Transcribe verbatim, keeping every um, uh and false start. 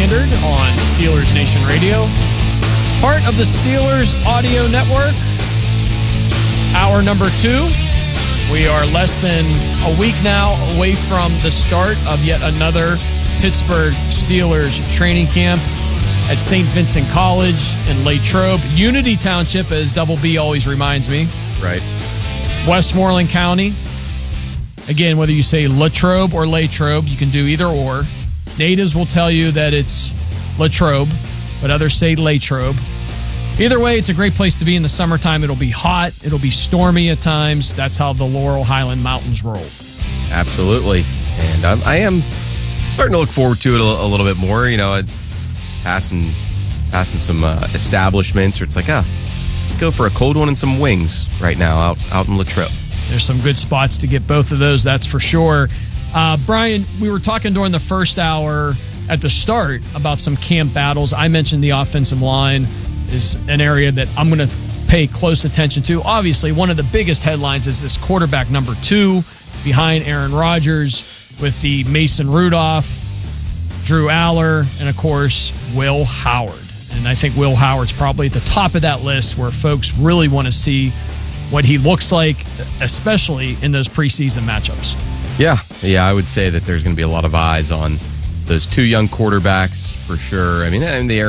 Standard on Steelers Nation Radio. Part of the Steelers Audio Network. Hour number two. We are less than a week now away from the start of yet another Pittsburgh Steelers training camp at Saint Vincent College in Latrobe. Unity Township, as Double B always reminds me. Right. Westmoreland County. Again, whether you say Latrobe or Latrobe, you can do either or. Natives will tell you that it's Latrobe, but others say Latrobe. Either way, it's a great place to be in the summertime. It'll be hot. It'll be stormy at times. That's how the Laurel Highland Mountains roll. Absolutely. And I'm, I am starting to look forward to it a, a little bit more. You know, passing passing some uh, establishments where it's like, ah, go for a cold one and some wings right now out, out in Latrobe. There's some good spots to get both of those, that's for sure. Uh, Brian, we were talking during the first hour at the start about some camp battles. I mentioned the offensive line is an area that I'm going to pay close attention to. Obviously, one of the biggest headlines is this quarterback number two behind Aaron Rodgers with the Mason Rudolph, Drew Aller, and, of course, Will Howard. And I think Will Howard's probably at the top of that list where folks really want to see what he looks like, especially in those preseason matchups. Yeah, yeah, I would say that there's going to be a lot of eyes on those two young quarterbacks for sure. I mean, and the